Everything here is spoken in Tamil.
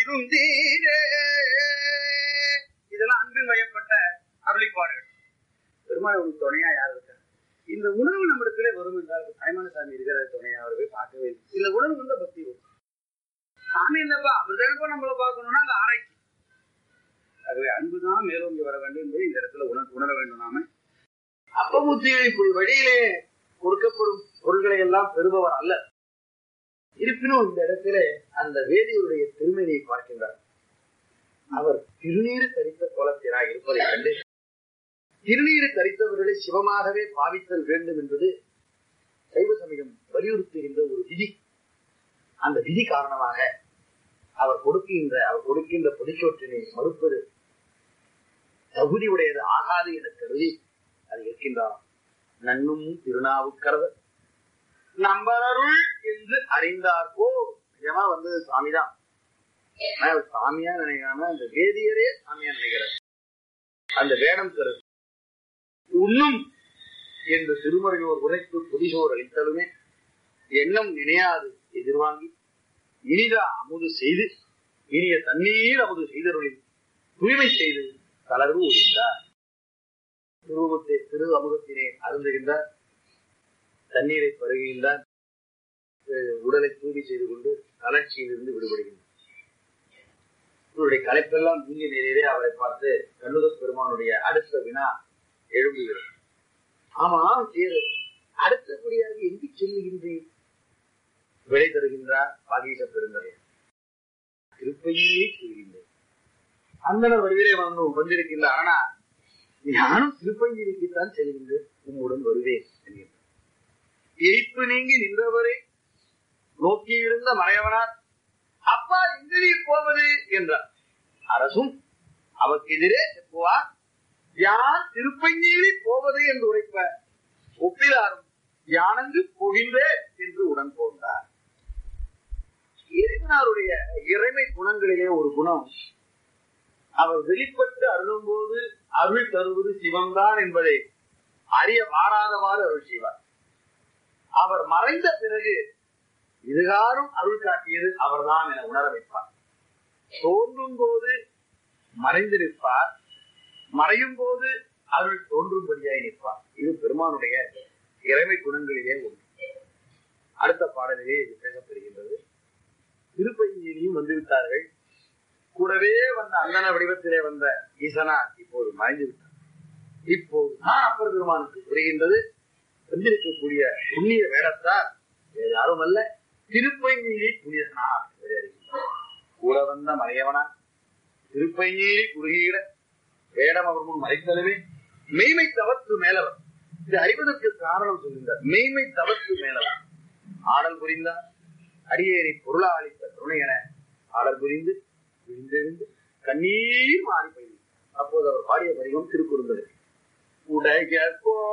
மற்றும் தீரே. இதெல்லாம் அன்பில் வயப்பட்ட அருளிப்பாடுகள். பெருமாள் ஒரு துணையா யார் இருக்க? இந்த உணர்வு நம்மிடத்திலே வரும் என்றால் தாய்மான சாமி இருக்கிற துணையா அவரை பார்க்கவே இல்லை. இந்த உணர்வு வந்து பக்தி வரும். சாமி என்னப்பா அவர் தானப்பா நம்மளை பார்க்கணும்னா அந்த ஆராய்ச்சி. ஆகவே அன்புதான் மேலோங்கி வர வேண்டும் என்பதை இந்த இடத்துல உணர வேண்டும். நாம அப்பமுத்தியை வழியிலே கொடுக்கப்படும் பொருள்களை எல்லாம் பெறுபவர் அல்ல. இருப்பினும் இந்த இடத்துல அந்த வேதியருடைய திருமணியை பார்க்கின்றார். அவர் திருநீர் தரித்த கோலத்தினாக இருப்பதை கண்டு திருநீர் தரித்தவர்களை சிவமாகவே பாவித்தல் வேண்டும் என்பது சைவ சமயம் வலியுறுத்துகின்ற ஒரு விதி. அந்த விதி காரணமாக அவர் கொடுக்கின்ற பொதுச்சோற்றினை மறுப்பது தகுதி உடையது ஆகாது என கருதி அது இருக்கின்றார். நன்னும் திருநாவுக்கரவர் நம்பரருள் என்று அறிந்தார்கோ. நிஜமா வந்து சாமிதான் சாமியா நினைக்காம அந்த வேதியரே சாமியா நினைக்கிறார். அந்த வேடம் கருது உண்ணும் என்று திருமறையோர் உரைத்து புதிசோர் அளித்தலுமே எண்ணம் நினையாது எதிர்வாங்கி இனிதா அமுது செய்து இனிய தண்ணீர் அமுது செய்தருளில் தூய்மை செய்து தளர்வு ஒழிந்தார். திரு அமுதத்தினை அருந்துகின்றார், தண்ணீரை பருகுகின்றார், உடலை தூய்மை செய்து கொண்டு தளர்ச்சியிலிருந்து விடுபடுகின்றார். இவருடைய கலைப்பெல்லாம் நீங்க நேரே அவரை பார்த்து கண்ணுத பெருமானுடைய அடுத்த வினா எழுப்புகிறது. ஆமா சேரு அடுத்தபடியாக எங்கு செல்லுகின்றேன்? விடை தருகின்றார் பாகீச பெருந்தலை. திருப்பையிலே செல்கின்றேன். அந்தனர் வடிவிலே வந்திருக்கின்றார். ஆனா நானும் திருப்பஞ்சிரிக்குத்தான் செல்கின்றேன், உம்முடன் வருவேன் என்கின்றார். எரிப்பு நீங்கி நின்றவரை நோக்கி இருந்த மறையவனார் அப்பா எங்கு நீர் போவது என்றார். அரசும் அவருக்கு எதிரே செப்புவார். யான் திருப்பஞ்சியிலே போவது என்று உரைப்ப ஒப்பிலாரும் யானங்கு போகின்றேன் என்று உடன் போன்றார். இறைவனாருடைய இறைமை குணங்களிலே ஒரு குணம், அவர் வெளிப்பட்டு அருளும் போது அருள் தருவது சிவம்தான் என்பதை அறிய வாராதவாறு அருள் செய்வார். அவர் மறைந்த பிறகு இதுகாரும் அருள் காட்டியது அவர்தான் என உணர வைப்பார். தோன்றும் போது மறைந்து நிற்பார், மறையும் போது அருள் தோன்றும்படியாய் நிற்பார். இது பெருமானுடைய இறைமை குணங்களிலே ஒன்று. அடுத்த பாடலிலே இது பேசப்படுகின்றது. திருப்பஞ்சியிலையும் வந்துவிட்டார்கள். கூடவே வந்த அந்தன வடிவத்திலே வந்த ஈசனா இப்போது மறைந்து விட்டார். இப்போது அப்பர் பெருமானுக்கு புரிகின்றது, வந்திருக்கக்கூடிய புண்ணிய வேடத்தார் யாரும் அல்ல, திருப்பஞ்சியிலே புனிதனார். கூட வந்த மறையவனா திருப்பஞ்சியிலே குறுகிட வேடம் அவர் முன் மறைத்தலுமே மெய்மை தவத்து மேலவர். இது அறிவதற்கு காரணம் சொல்கின்றார். மெய்மை தவத்து மேலவர் ஆடல் புரிந்தார். அடியேறி பொருளா அளித்த துணை என ஆடல் புரிந்து விழுந்தெழுந்து கண்ணீர் மாறி போய் அப்போது அவர் பாடிய பதிகம் திருக்குறுந்தது. உடைய